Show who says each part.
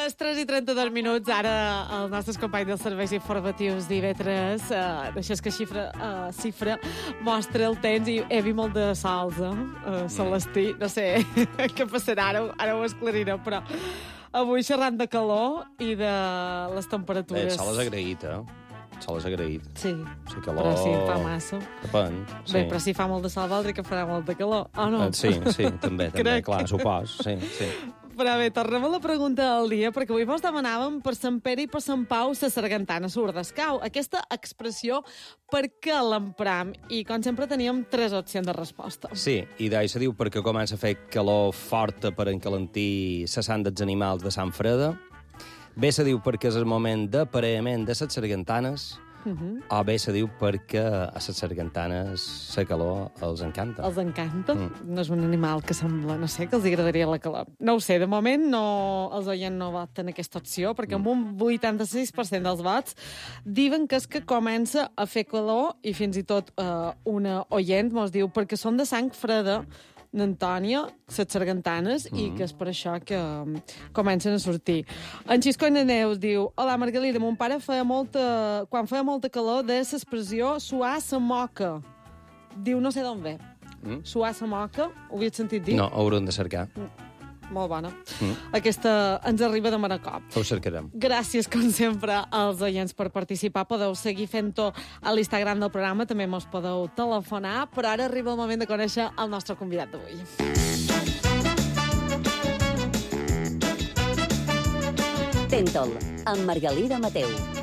Speaker 1: les 3:32 minuts, ara els nostres companys dels serveis informatius d'IV3, d'això que xifra mostra el temps i he vist molt de salsa, Celestí, no sé què passarà, ara ho esclariré, però avui xerrant de calor i de les temperatures.
Speaker 2: El sol és agraït, sol és agraït.
Speaker 1: Sí,
Speaker 2: calor...
Speaker 1: però sí, fa massa.
Speaker 2: Depèn, sí.
Speaker 1: Bé, però si fa molt de sol vol dir que farà molt de calor, o no?
Speaker 2: Sí, també, clar, supos, sí.
Speaker 1: Però bé, tornem a la pregunta del dia, perquè avui vos demanàvem per Sant Pere i per Sant Pau la sargantana surdescau. Aquesta expressió, per què l'empram? I, com sempre, teníem 3 opcions de resposta.
Speaker 2: Sí, i d'ahir se diu perquè comença a fer calor forta per encalentir la sang dels animals de Sant Freda. Bé se diu perquè és el moment d'aparellament de les sargantanes, o bé se diu perquè a les sargantanes la calor els encanta.
Speaker 1: Els encanta? No és un animal que sembla, no sé, que els agradaria la calor. No ho sé, de moment els oients no voten aquesta opció, perquè amb un 86% dels vots diuen que és que comença a fer calor, i fins i tot una oient mos diu perquè són de sang freda, n'Antònia, les sargantanes, i que és per això que comencen a sortir. En Xisco Neus diu: hola, Margalida, mon pare quan feia molta calor de l'expressió suar sa moca. Diu, no sé d'on ve. Suar sa moca, ho havies sentit dir?
Speaker 2: No, ho hauran de cercar.
Speaker 1: Molt bona. Aquesta ens arriba de Manacor.
Speaker 2: Ho cercarem.
Speaker 1: Gràcies, com sempre, als oients per participar. Podeu seguir fent-ho a l'Instagram del programa, també mos podeu telefonar, però ara arriba el moment de conèixer el nostre convidat d'avui.
Speaker 3: Tentol, amb Margalida Mateu.